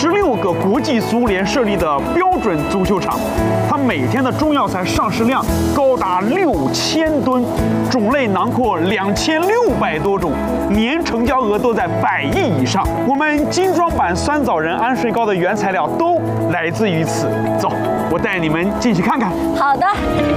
16个国际足联设立的标准足球场，它每天的中药材上市量高达6000吨，种类囊括2600多种，年成交额都在100亿以上。我们精装版酸枣仁安睡膏的原材料都来自于此。走，我带你们进去看看。 好的。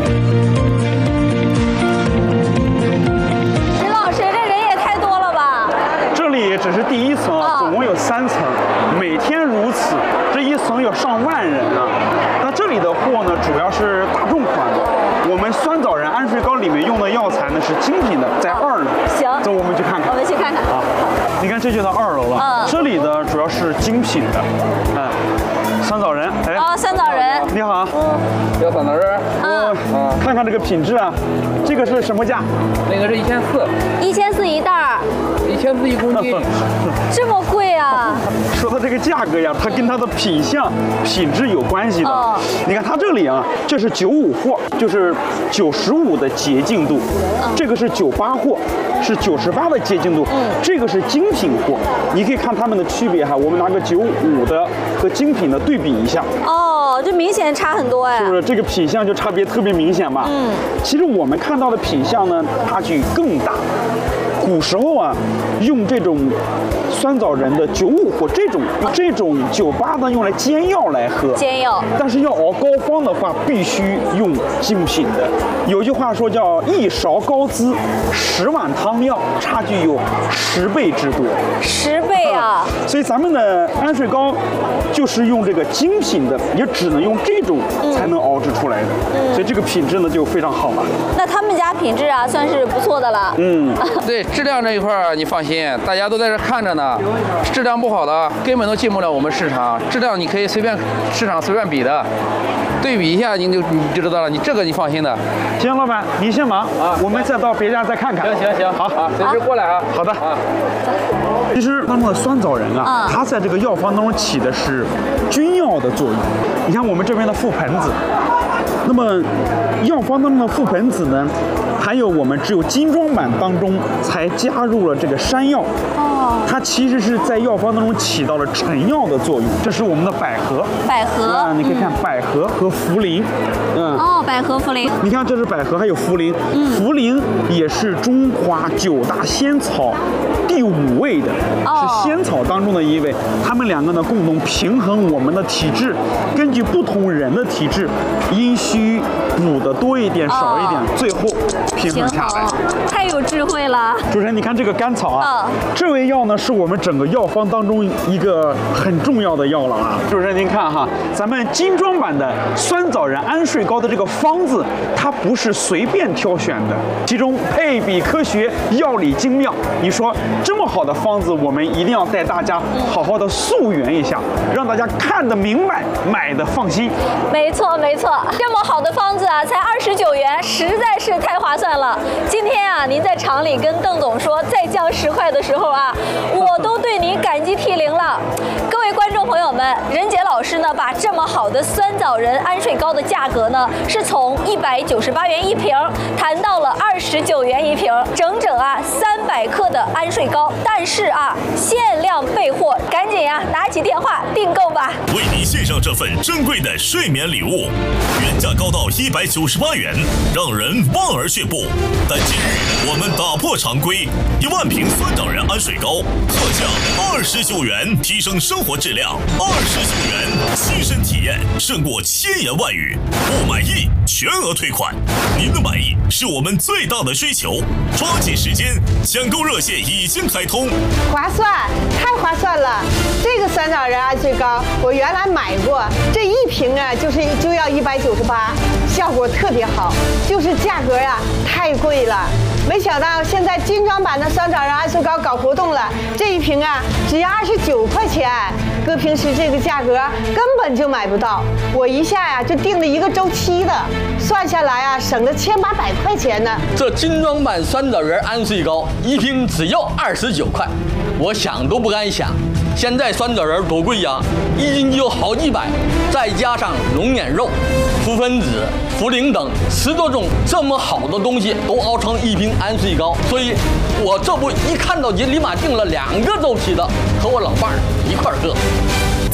石老师，这人也太多了吧？ 这里只是第1层啊，总共有3层，每天如此，这一层有上万人啊。那这里的货呢，主要是大众款的。我们酸枣仁安睡膏里面用的药材呢是精品的，在2楼。 行， 走，我们去看看。 我们去看看。 啊，你看这就到2楼了。这里的主要是精品的，酸枣仁。哎， 酸枣仁。 你好。 要酸枣仁。 看看这个品质啊，这个是什么价？ 那个是1400，1400 一袋儿 ，1400一公斤。 这么贵啊？ 说到这个价格呀，它跟它的品相、品质有关系的。你看它这里啊，这是95货，就是95的洁净度；这个是98货，是98的洁净度。这个是精品货，你可以看它们的区别哈。我们拿个95的和精品的对比一下。 哦，这明显差很多哎。 是不是这个品相就差别特别明显嘛？其实我们看到的品相呢，差距更大。古时候啊，用这种酸枣仁的95货这种98呢，用来煎药来喝。 煎药。但是要熬膏方的话，必须用精品的。有句话说叫1勺膏滋，10碗汤药，差距有10倍之多。 10倍啊！ 所以咱们的安睡膏就是用这个精品的，也只能用这种才能熬制出来的。所以这个品质呢就非常好了。 那他们家品质啊，算是不错的了。 对。质量这一块你放心，大家都在这看着呢。质量不好的根本都进不了我们市场。质量你可以市场随便比的，对比一下你就知道了。你这个你放心的。 行，老板你先忙啊，我们再到别家再看看。 行，好，随时过来啊。 好的。其实当中的酸枣仁啊，它在这个药方当中起的是君药的作用。你看我们这边的覆盆子，那么药方当中的覆盆子呢，还有我们只有精装版当中才加入了这个山药。它其实是在药方当中起到了沉药的作用。这是我们的百合。你可以看百合和茯苓。 百合茯苓。 你看这是百合，还有茯苓。茯苓也是中华9大仙草第5位的，是仙草当中的1位。它们2个呢共同平衡我们的体质，根据不同人的体质，阴虚补的多一点少一点，最后平衡下来。 太有智慧了。 主持人，你看这个甘草啊，这味药呢是我们整个药方当中一个很重要的药了啊。主持人您看哈，咱们精装版的酸枣仁安睡膏的这个方子，它不是随便挑选的，其中配比科学，药理精妙。你说这么好的方子，我们一定要带大家好好的溯源一下，让大家看得明白，买的放心。 没错，这么好的方子啊，才29元，实在是太划算了。今天啊，您在厂里跟邓总说再降10块的时候啊，我都对您感激涕零了。各位观众朋友们，任杰老师呢，把这么好的酸枣仁安睡膏的价格呢，是从198元1瓶谈到了29元1瓶，整300克的安睡膏。但是啊，限量备货，赶紧拿起电话订购吧。 为您献上这份珍贵的睡眠礼物，原价高到198元，让人望而却步。但今日我们打破常规，1万瓶酸枣仁安睡膏特价29元，提升生活质量。29元，亲身体验胜过千言万语。不满意全额退款，您的满意是我们最大的追求。抓紧时间，抢购热线已经开通。 划算，太划算了！这个酸枣仁安睡膏我原来买过，这1瓶啊就要198，效果特别好，就是价格啊太贵了。没想到现在精装版的酸枣仁安睡膏搞活动了，这1瓶啊只要29块钱，搁平时这个价格根本就买不到。我一下呀就订了1个周期的，算下来啊省了1800块钱呢。 这精装版酸枣仁安睡膏1瓶只要29块，我想都不敢想。现在酸枣仁多贵呀，1斤就好几百，再加上龙眼肉、覆盆子、茯苓等10多种这么好的东西都熬成1瓶安睡膏，所以我这不一看到就立马订了2个周期的，和我老伴儿一块儿喝。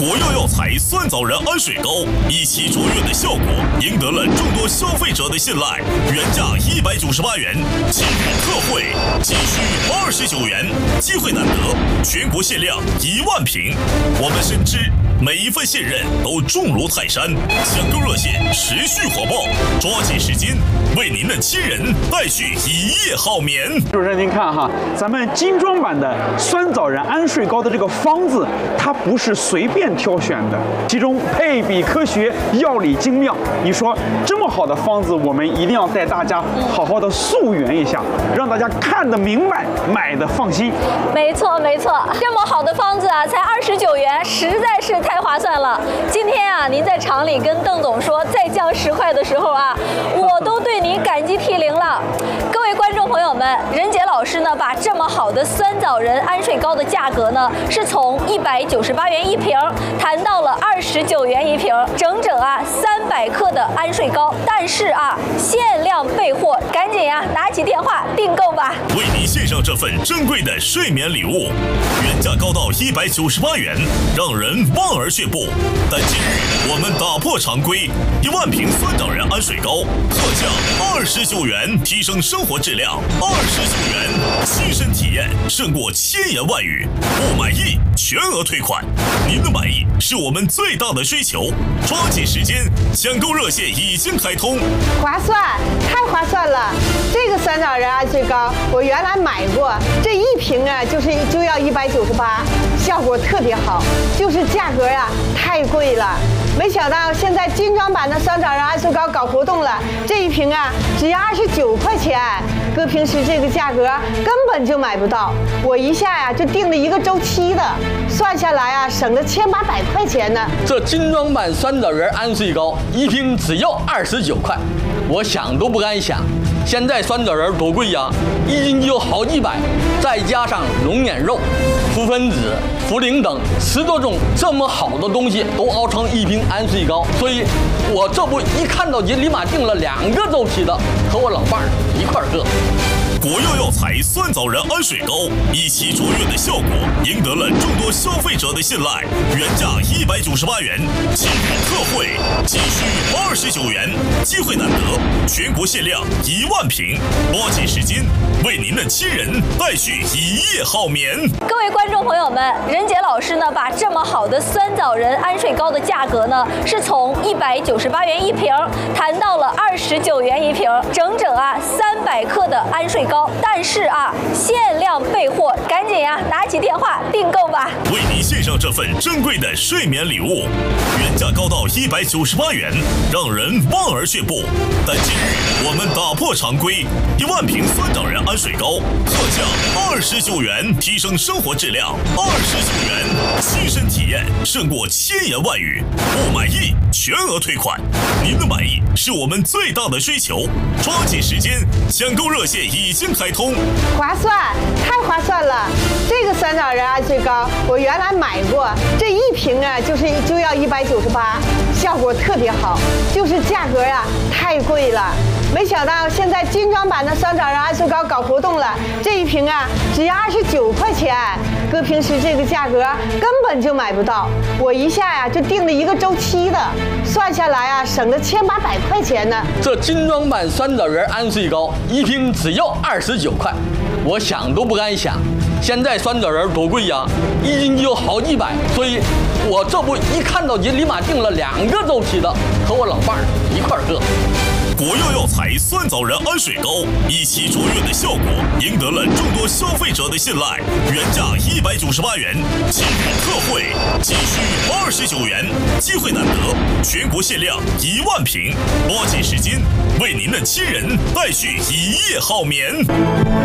国药药材酸枣仁安水膏一期卓越的效果，赢得了众多消费者的信赖。原价198元，今日特惠仅需29元，机会难得，全国限量1万瓶。我们深知每一份信任都重如泰山，抢购热线持续火爆，抓紧时间为您的亲人带去一夜好眠。 主持人您看哈，咱们精装版的酸枣仁安睡膏的这个方子，它不是随便挑选的，其中配比科学，药理精妙。你说这么好的方子，我们一定要带大家好好的溯源一下，让大家看得明白，买的放心。 没错没错，这么好的方子啊，才29元，实在是太划算了。今天啊，您在厂里跟邓总说再降10块的时候啊，我都对您感激涕零了。各位观众朋友们，任杰老师呢，把这么好的酸枣仁安睡膏的价格呢，是从198元一瓶谈到了29元一瓶，整整啊300克的安睡膏。但是啊，限量备货，赶紧呀，拿起电话订购吧。 为您献上这份珍贵的睡眠礼物，原价高到198元，让人望而却步。但今日我们打破常规，1万瓶酸枣仁安睡膏特价29元，提升生活质量29元，亲身体验胜过千言万语。不满意全额退款，您的满意是我们最大的追求。抓紧时间，抢购热线已经开通。 划算，太划算了！这个酸枣仁安睡膏我原来买过，这一瓶啊就要198，效果特别好，就是价格啊太贵了。没想到现在精装版的酸枣仁安睡膏搞活动了，这一瓶啊只要29块钱，搁平时这个价格根本就买不到。我一下呀就订了1个周期的，算下来啊省了1800块钱呢。 这精装版酸枣仁安睡膏一瓶只要29块，我想都不敢想。现在酸枣仁多贵呀，一斤就有好几百，再加上龙眼肉、覆盆子、茯苓等10多种这么好的东西都熬成一瓶安睡膏，所以我这不一看到就立马订了2个周期的，和我老伴儿一块儿喝。 国药药材酸枣仁安睡膏一期卓越的效果，赢得了众多消费者的信赖。原价198元，今日特惠仅需29元，机会难得，全国限量1万瓶，抓紧时间为您的亲人带去一夜好眠。 各位观众朋友们，任杰老师呢，把这么好的酸枣仁安睡膏的价格呢，是从198元一瓶谈到了29元一瓶，整整啊300克的安睡膏。但是啊，限量备货，赶紧呀，拿起电话订购吧。 为您献上这份珍贵的睡眠礼物，原价高到198元，让人望而却步。但今日我们打破常规，1万瓶酸枣仁安睡膏特价29元，提升生活质量29元，亲身体验胜过千言万语。不满意全额退款，您的满意是我们最大的追求。抓紧时间，抢购热线已经开通。 划算，太划算了！这个酸枣仁安睡膏我原来买过，这一瓶啊就要198，效果特别好，就是价格啊太贵了。没想到现在精装版的酸枣仁安睡膏搞活动了，这一瓶啊只要29块钱，搁平时这个价格根本就买不到。我一下呀就订了1个周期的，算下来啊省了1800块钱呢。 这精装版酸枣仁安睡膏一瓶只要29块，我想都不敢想。现在酸枣仁多贵呀，一斤就有好几百，所以我这不一看到就立马订了2个周期的，和我老伴儿一块儿喝。 国药药材酸枣仁安睡膏一期卓越的效果，赢得了众多消费者的信赖。原价198元，今日特惠仅需29元，机会难得，全国限量1万瓶，抓紧时间为您的亲人带去一夜好眠。